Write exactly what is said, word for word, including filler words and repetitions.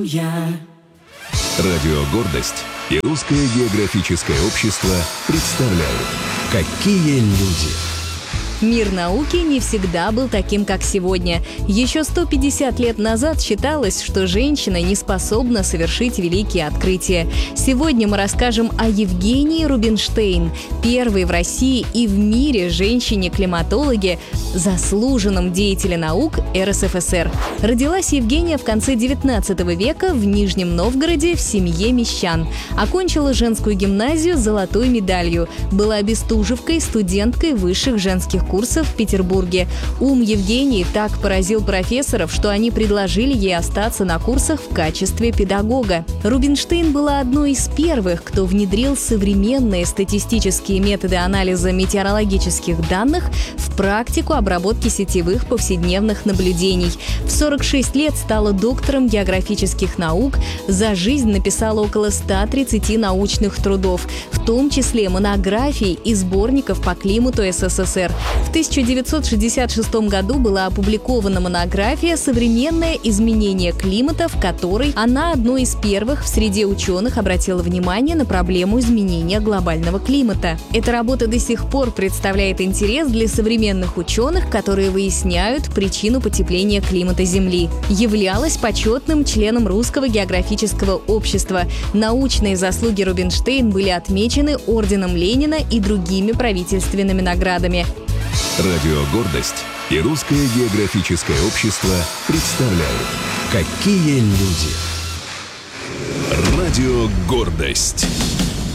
Я. Радио «Гордость» и Русское географическое общество представляют «Какие люди». Мир науки не всегда был таким, как сегодня. Еще сто пятьдесят лет назад считалось, что женщина не способна совершить великие открытия. Сегодня мы расскажем о Евгении Рубинштейн, первой в России и в мире женщине-климатологе, заслуженном деятеле наук эр эс эф эс эр. Родилась Евгения в конце девятнадцатого века в Нижнем Новгороде в семье мещан. Окончила женскую гимназию с золотой медалью. Была бестужевкой, студенткой высших женских курсов в Петербурге. Ум Евгении так поразил профессоров, что они предложили ей остаться на курсах в качестве педагога. Рубинштейн была одной из первых, кто внедрил современные статистические методы анализа метеорологических данных в практику обработки сетевых повседневных наблюдений. В сорок шесть лет стала доктором географических наук, за жизнь написала около ста тридцати научных трудов, в том числе монографий и сборников по климату эс эс эс эр. В тысяча девятьсот шестьдесят шестом году была опубликована монография «Современное изменение климата», в которой она одной из первых в среде ученых обратила внимание на проблему изменения глобального климата. Эта работа до сих пор представляет интерес для современных ученых, которые выясняют причину потепления климата Земли. Являлась почетным членом Русского географического общества. Научные заслуги Рубинштейн были отмечены орденом Ленина и другими правительственными наградами. Радио «Гордость» и Русское географическое общество представляют «Какие люди». Радио «Гордость».